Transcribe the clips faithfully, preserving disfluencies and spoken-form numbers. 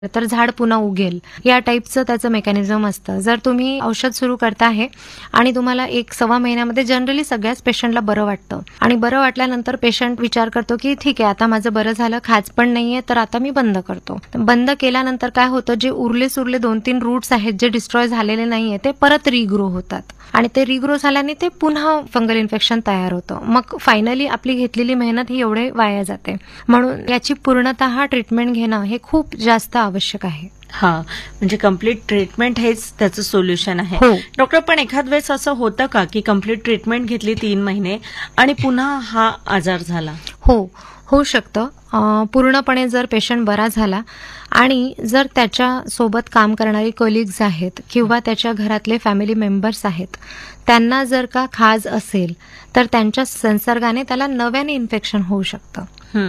तर झाड पुन्हा उगेल, या टाईपचं त्याचं मेकॅनिझम असतं. जर तुम्ही औषध सुरू करता आहे आणि तुम्हाला एक सव्वा महिन्यामध्ये जनरली सगळ्याच पेशंटला बरं वाटतं आणि बरं वाटल्यानंतर पेशंट विचार करतो की ठीक आहे, आता माझं बरं झालं, खाज पण नाहीये, तर आता मी बंद करतो. बंद केल्यानंतर काय होतं, जे उरले सुरले दोन तीन रूट्स आहेत जे डिस्ट्रॉय झालेले नाहीये ते परत रिग्रो होतात आणि ते रिग्रो झाल्याने ते पुन्हा फंगल इन्फेक्शन तयार होतं. मग फायनली आपली घेतलेली मेहनत ही एवढे वाया जाते. म्हणून याची पूर्णतः ट्रीटमेंट घेणं हे खूप जास्त आवश्यक आहे. हा, म्हणजे कम्प्लीट ट्रीटमेंट हेच त्याचं सोल्युशन आहे. हो. डॉक्टर, पण एखाद वेळेस असं होतं का की कम्प्लीट ट्रीटमेंट घेतली तीन महिने आणि पुन्हा हा आजार झाला? हो, होऊ शकतं. पूर्णपणे जर पेशंट बरा झाला आणि जर त्याच्या सोबत काम करणारी कलिग्स आहेत किंवा त्याच्या घरातले फॅमिली मेंबर्स आहेत, त्यांना जर का खाज असेल तर त्यांच्या संसर्गाने त्याला नव्याने इन्फेक्शन होऊ शकतं.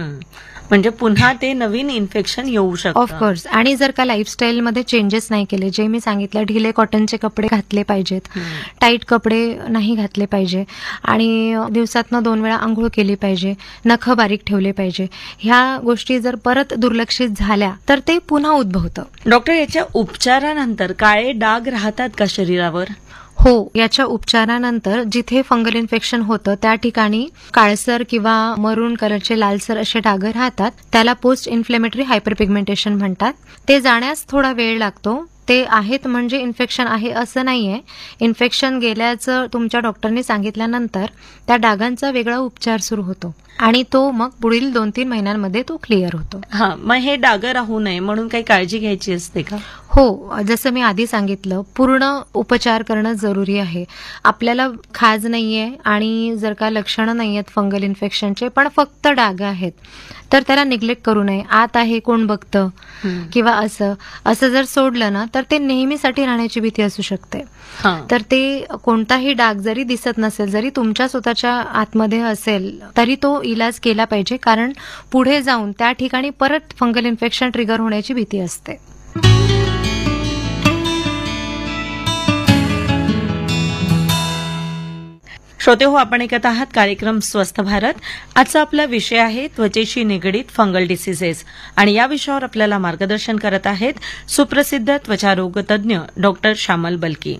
म्हणजे पुन्हा ते नवीन इन्फेक्शन येऊ शकतं. ऑफकोर्स. आणि जर का लाईफस्टाईलमध्ये चेंजेस नाही केले, जे मी सांगितलं, ढिले कॉटनचे कपडे घातले पाहिजेत, टाईट कपडे नाही घातले पाहिजे आणि दिवसातनं दोन वेळा आंघोळ केली पाहिजे, नखं बारीक ठेवले पाहिजे, ह्या गोष्टी जर परत दुर्लक्षित झाल्या तर ते पुन्हा उद्भवतं. डॉक्टर, याच्या उपचारानंतर काळे डाग राहतात का शरीरावर? हो, याच्या उपचारानंतर जिथे फंगल इन्फेक्शन होतं त्या ठिकाणी काळसर किंवा मरून कलरचे लालसर असे डाग राहतात. त्याला पोस्ट इन्फ्लेमेटरी हायपरपिगमेंटेशन म्हणतात. ते जाण्यास थोडा वेळ लागतो. ते आहेत म्हणजे इन्फेक्शन आहे असं नाहीये. इन्फेक्शन गेल्याचं तुमच्या डॉक्टरने सांगितल्यानंतर त्या डागांचा वेगळा उपचार सुरू होतो आणि तो मग पुढील दोन तीन महिन्यांमध्ये तो क्लिअर होतो. हा, मग हे डाग राहू नये म्हणून काही काळजी घ्यायची असते का? हो, जसं मी आधी सांगितलं, पूर्ण उपचार करणं जरुरी आहे. आपल्याला खाज नाहीये आणि जर का लक्षणं नाही आहेत फंगल इन्फेक्शनचे, पण फक्त डाग आहेत, तर त्याला निग्लेक्ट करू नये. आत आहे, कोण बघतं किंवा असं असं जर सोडलं ना तर ते नेहमीसाठी राहण्याची भीती असू शकते. तर ते कोणताही डाग जरी दिसत नसेल, जरी तुमच्या स्वतःच्या आतमध्ये असेल, तरी तो इलाज केला पाहिजे, कारण पुढे जाऊन त्या ठिकाणी परत फंगल इन्फेक्शन ट्रिगर होण्याची भीती असते. श्रोते हो, आपण ऐकत आहात कार्यक्रम स्वस्थ भारत. आजचा आपला विषय आहे त्वचेशी निगडीत फंगल डिसीजेस आणि या विषयावर आपल्याला मार्गदर्शन करत आहेत सुप्रसिद्ध त्वचारोग तज्ज्ञ डॉक्टर श्यामल बलकी.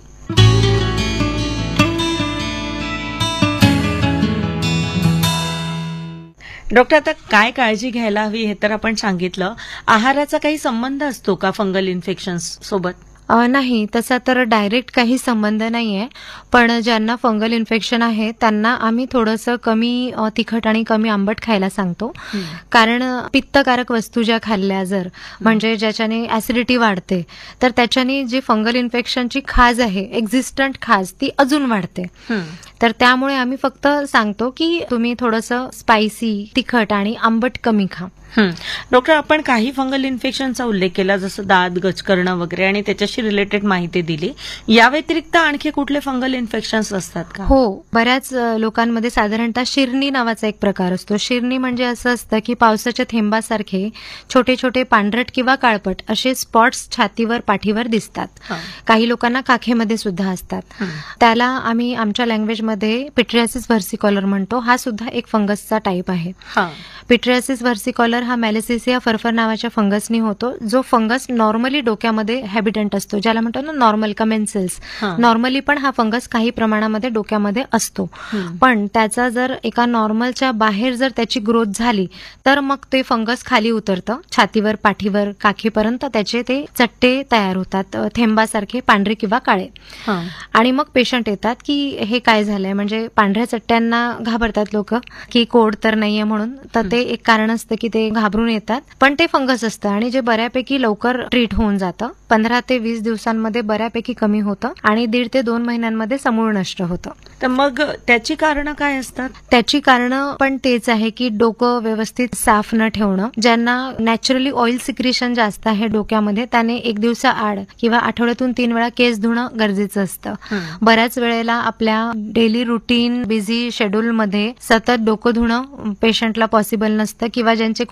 डॉक्टर, आता काय काळजी घ्यायला हवी हे तर आपण सांगितलं. आहाराचा काही संबंध असतो का फंगल इन्फेक्शन सोबत? नाही, तसा तर डायरेक्ट काही संबंध नाहीये, पण ज्यांना फंगल इन्फेक्शन आहे त्यांना आम्ही थोडंसं कमी तिखट आणि कमी आंबट खायला सांगतो. कारण पित्तकारक वस्तू ज्या खाल्ल्या जर, म्हणजे ज्याच्याने ऍसिडिटी वाढते, तर त्याच्याने जी फंगल इन्फेक्शनची खाज आहे, एक्झिस्टंट खाज, ती अजून वाढते. तर त्यामुळे आम्ही फक्त सांगतो की तुम्ही थोडंसं स्पायसी, तिखट आणि आंबट कमी खा. डॉक्टर, आपण काही फंगल इन्फेक्शनचा उल्लेख केला, जसं दात गच करणं वगैरे, आणि त्याच्याशी रिलेटेड माहिती दिली. या व्यतिरिक्त आणखी कुठले फंगल इन्फेक्शन्स असतात का? हो, बऱ्याच लोकांमध्ये साधारणतः शिरणी नावाचा एक प्रकार असतो. शिरणी म्हणजे असं असतं की पावसाच्या थेंबासारखे छोटे छोटे पांढरट किंवा काळपट असे स्पॉट्स छातीवर, पाठीवर दिसतात. काही लोकांना काखेमध्ये सुद्धा असतात. त्याला आम्ही आमच्या लँग्वेजमध्ये पिट्रियासिस व्हर्सिकॉलर म्हणतो. हा सुद्धा एक फंगसचा टाईप आहे. पिट्रियासिस व्हर्सिकॉलर हा मॅलेसेसिया फरफर नावाच्या फंगसनी होतो, जो फंगस नॉर्मली डोक्यामध्ये हॅबिटंट असतो, ज्याला म्हणतो ना नॉर्मल कमेन्सिल्स. नॉर्मली पण हा फंगस काही प्रमाणामध्ये डोक्यामध्ये असतो, पण त्याचा जर एका नॉर्मलच्या बाहेर जर त्याची ग्रोथ झाली तर मग ते फंगस खाली उतरतं, छातीवर, पाठीवर, काखेपर्यंत त्याचे ते चट्टे तयार होतात, थेंबासारखे पांढरे किंवा काळे. आणि मग पेशंट येतात की हे काय झालंय, म्हणजे पांढऱ्या चट्ट्यांना घाबरतात लोक की कोड तर नाहीये म्हणून, तर ते एक कारण असतं की ते घाबरून येतात, पण ते फंगस असतं आणि जे बऱ्यापैकी लवकर ट्रीट होऊन जातं. पंधरा ते वीस दिवसांमध्ये बऱ्यापैकी कमी होतं आणि दीड ते दोन महिन्यांमध्ये समूळ नष्ट होतं. तर मग त्याची कारणं काय असतात? त्याची कारणं पण तेच आहे की डोकं व्यवस्थित साफ न ठेवणं. ज्यांना नॅचरली ऑइल सिक्रेशन जास्त आहे डोक्यामध्ये, त्याने एक दिवसाआड किंवा आठवड्यातून तीन वेळा केस धुणं गरजेचं असतं. बऱ्याच वेळेला आपल्या डेली रुटीन बिझी शेड्यूलमध्ये सतत डोकं धुणं पेशंटला पॉसिबल नसतं, किंवा ज्यांचे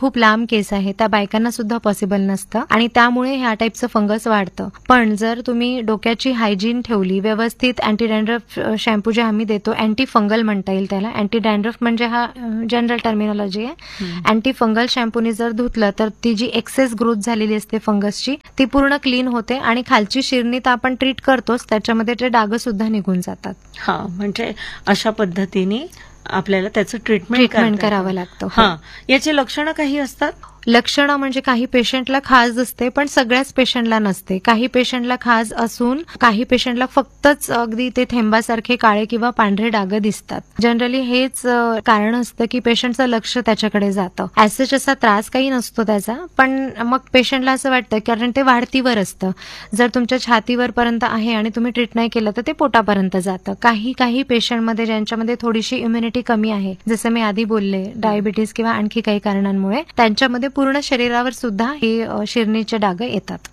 खूप लांब केस आहे त्या बायकांना सुद्धा पॉसिबल नसतं आणि त्यामुळे ह्या टाईपचं फंगस वाढतं. पण जर तुम्ही डोक्याची हायजीन ठेवली, व्यवस्थित अँटी डॅन्ड्रफ शॅम्पू जे आम्ही देतो, अँटी फंगल म्हणता येईल त्याला, अँटी डॅन्ड्रफ म्हणजे हा जनरल टर्मिनॉलॉजी आहे. अँटी फंगल शॅम्पूने जर धुतलं तर ती जी एक्सेस ग्रोथ झालेली असते फंगसची ती पूर्ण क्लीन होते आणि खालची शिरणी तर आपण ट्रीट करतोच, त्याच्यामध्ये ते डाग सुद्धा निघून जातात. हा, म्हणजे अशा पद्धतीने आपल्याला त्याचं ट्रीटमेंट ट्रीटमेंट करावं लागतं. हा, याची लक्षणं काही असतात? लक्षणं म्हणजे काही पेशंटला खाज असते पण सगळ्याच पेशंटला नसते. काही पेशंटला खाज असून काही पेशंटला फक्तच अगदी ते थेंबासारखे काळे किंवा पांढरे डाग दिसतात. जनरली हेच कारण असतं की पेशंटचं लक्ष त्याच्याकडे जातं. ऍज असा त्रास काही नसतो त्याचा, पण मग पेशंटला असं वाटतं कारण ते वाढतीवर असतं. जर तुमच्या छातीवर पर्यंत आहे आणि तुम्ही ट्रीट नाही केलं तर ते पोटापर्यंत जातं. काही काही पेशंटमध्ये ज्यांच्यामध्ये थोडीशी इम्युनिटी कमी आहे, जसं मी आधी बोलले डायबिटीस किंवा आणखी काही कारणांमुळे, त्यांच्यामध्ये पूर्ण शरीरावर सुद्धा हे शिरणीचे डाग येतात.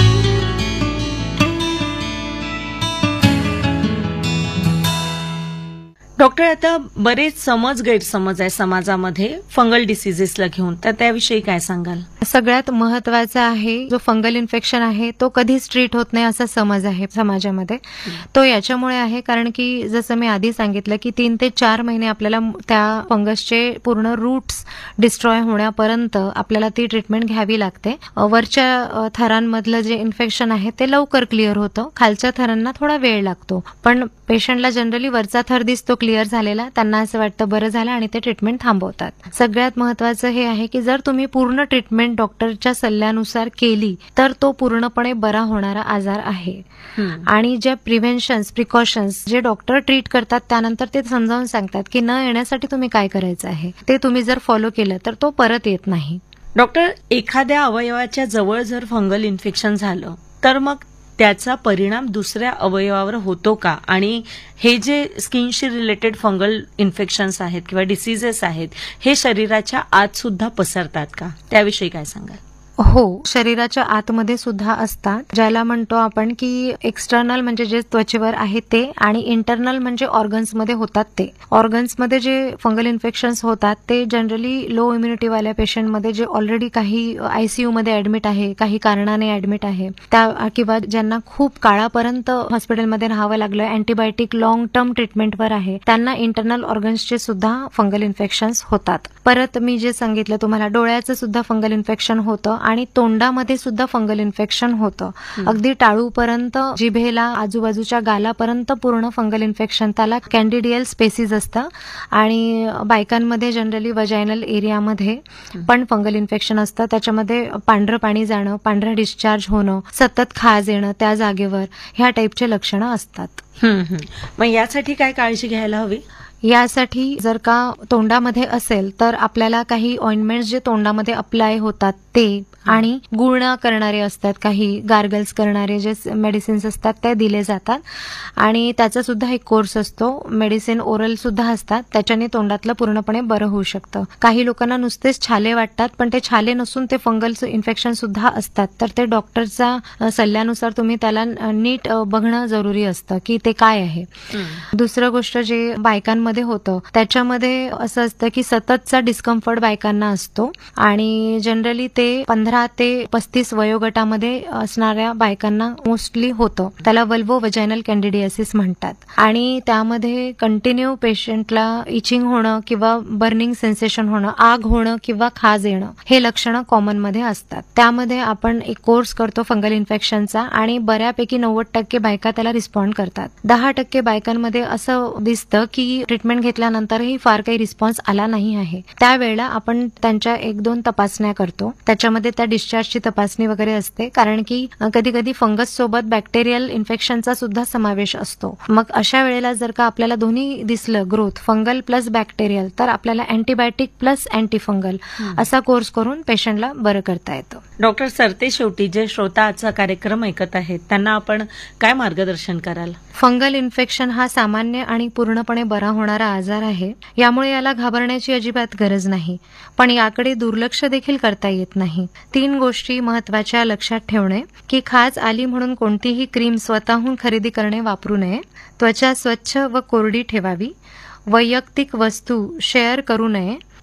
डॉक्टर, आता बरेच समज गैरसमज आहे समाजामध्ये फंगल डिसीजेसला घेऊन, तर त्याविषयी काय सांगाल? सगळ्यात महत्वाचा आहे जो फंगल इन्फेक्शन आहे तो कधीच ट्रीट होत नाही असा समज आहे समाजामध्ये. तो याच्यामुळे आहे कारण की जसं मी आधी सांगितलं की तीन ते चार महिने आपल्याला त्या फंगसचे पूर्ण रूट्स डिस्ट्रॉय होण्यापर्यंत आपल्याला ती ट्रीटमेंट घ्यावी लागते. वरच्या थरांमधलं जे इन्फेक्शन आहे ते लवकर क्लिअर होतं, खालच्या थरांना थोडा वेळ लागतो. पण पेशंटला जनरली वरचा थर दिसतो क्लिअर झालेला, त्यांना असं वाटतं बरं झालं आणि ते ट्रीटमेंट थांबवतात. सगळ्यात महत्वाचं हे आहे की जर तुम्ही पूर्ण ट्रीटमेंट डॉक्टरच्या सल्ल्यानुसार केली तर तो पूर्णपणे बरा होणारा आजार आहे. आणि ज्या प्रिव्हेन्शन्स प्रिकॉशन्स जे डॉक्टर ट्रीट करतात त्यानंतर ते समजावून सांगतात की न येण्यासाठी तुम्ही काय करायचं आहे, ते तुम्ही जर फॉलो केलं तर तो परत येत नाही. डॉक्टर, एखाद्या अवयवाच्या जवळ जर फंगल इन्फेक्शन झालं तर मग त्याचा परिणाम दुसऱ्या अवयवावर होतो का? आणि हे जे स्किनशी रिलेटेड फंगल इन्फेक्शन्स आहेत किंवा डिसीजेस आहेत हे शरीराच्या आत सुद्धा पसरतात का? त्याविषयी काय सांगाल? हो, शरीराच्या आतमध्ये सुद्धा असतात, ज्याला म्हणतो आपण की एक्सटर्नल म्हणजे जे त्वचेवर आहे ते, आणि इंटरनल म्हणजे ऑर्गन्समध्ये होतात ते. ऑर्गन्समध्ये जे फंगल इन्फेक्शन्स होतात ते जनरली लो इम्युनिटीवाल्या पेशंटमध्ये जे ऑलरेडी काही आयसीयू मध्ये ऍडमिट आहे, काही कारणाने ऍडमिट आहे, त्या किंवा ज्यांना खूप काळापर्यंत हॉस्पिटलमध्ये राहावं लागलं, अँटीबायोटिक लॉंग टर्म ट्रीटमेंटवर आहे, त्यांना इंटरनल ऑर्गन्सचे सुद्धा फंगल इन्फेक्शन्स होतात. परत मी जे सांगितलं तुम्हाला, डोळ्याचं सुद्धा फंगल इन्फेक्शन होतं आणि तोंडामध्ये सुद्धा फंगल इन्फेक्शन होतं. अगदी टाळूपर्यंत, जिभेला, आजूबाजूच्या गालापर्यंत पूर्ण फंगल इन्फेक्शन, त्याला कॅन्डिडियल स्पेसिस असतं. आणि बायकांमध्ये जनरली वजायनल एरियामध्ये पण फंगल इन्फेक्शन असतं. त्याच्यामध्ये पांढरं पाणी जाणं, पांढरं डिस्चार्ज होणं, सतत खाज येणं त्या जागेवर, ह्या टाईपचे लक्षणं असतात. मग यासाठी काय काळजी घ्यायला हवी? यासाठी जर का तोंडामध्ये असेल तर आपल्याला काही ऑइंटमेंट्स जे तोंडामध्ये अप्लाय होतात ते, आणि गुळण्या करणारे असतात, काही गार्गल्स करणारे जे मेडिसिन्स असतात ते दिले जातात. आणि त्याचा सुद्धा एक कोर्स असतो, मेडिसिन ओरल सुद्धा असतात, त्याच्याने तोंडातलं पूर्णपणे बरं होऊ शकतं. काही लोकांना नुसतेच छाले वाटतात पण ते छाले नसून ते फंगल इन्फेक्शन सुद्धा असतात, तर ते डॉक्टरचा सल्ल्यानुसार तुम्ही त्याला नीट बघणं जरुरी असतं की ते काय आहे. दुसरं गोष्ट जे बायकांमध्ये होतं त्याच्यामध्ये असं असतं की सततचा डिस्कम्फर्ट बायकांना असतो, आणि जनरली ते पंधरा ते पस्तीस वयोगटामध्ये असणाऱ्या बायकांना मोस्टली होतं. त्याला वल्वो वजायनल कॅन्डिडियासिस म्हणतात. आणि त्यामध्ये कंटिन्यू पेशंटला इचिंग होणं किंवा बर्निंग सेन्सेशन होणं, आग होणं किंवा खाज येणं, हे लक्षणं कॉमन मध्ये असतात. त्यामध्ये आपण एक कोर्स करतो फंगल इन्फेक्शनचा, आणि बऱ्यापैकी नव्वद टक्के बायका त्याला रिस्पॉन्ड करतात. दहा टक्के बायकांमध्ये असं दिसतं की ट्रीटमेंट घेतल्यानंतरही फार काही रिस्पॉन्स आला नाही आहे. त्यावेळेला आपण त्यांच्या एक दोन तपासण्या करतो, त्याच्यामध्ये त्या डिस्चार्जची तपासणी वगैरे असते, कारण की कधी कधी फंगस सोबत बॅक्टेरियल इन्फेक्शनचा सुद्धा समावेश असतो. मग अशा वेळेला जर का आपल्याला दोन्ही दिसलं, ग्रोथ फंगल प्लस बॅक्टेरियल, तर आपल्याला अँटीबायोटिक प्लस अँटीफंगल असा कोर्स करून पेशंटला बरं करता येतं. डॉक्टर सरते, शेवटी जे श्रोता आजचा कार्यक्रम ऐकत आहेत त्यांना आपण काय मार्गदर्शन कराल? फंगल इन्फेक्शन हा सामान्य आणि पूर्णपणे बरा होणारा आजार आहे. यामुळे याला घाबरण्याची अजिबात गरज नाही, पण याकडे दुर्लक्ष देखील करता येत नाही. तीन गोष्टी महत्वाच्या लक्षात ठेवणे की खाज आली म्हणून कोणतीही क्रीम स्वतःहून खरेदी करणे वापरू नये, त्वचा स्वच्छ व कोरडी ठेवावी, वैयक्तिक वस्तू शेअर करू नये,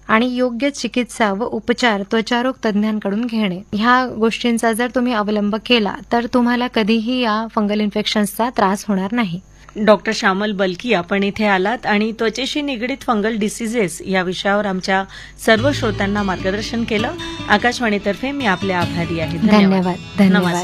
आणि योग्य चिकित्सा व उपचार त्वचारोग तज्ज्ञांकडून घेणे. ह्या गोष्टींचा जर तुम्ही अवलंब केला तर तुम्हाला कधीही या फंगल इन्फेक्शन्सचा त्रास होणार नाही. डॉक्टर श्यामल बलकी, आपण इथे आलात आणि त्वचेशी निगडीत फंगल डिसिजेस या विषयावर आमच्या सर्व श्रोत्यांना मार्गदर्शन केलं. आकाशवाणीतर्फे मी आपले आभारी आहे. धन्यवाद. धन्यवाद.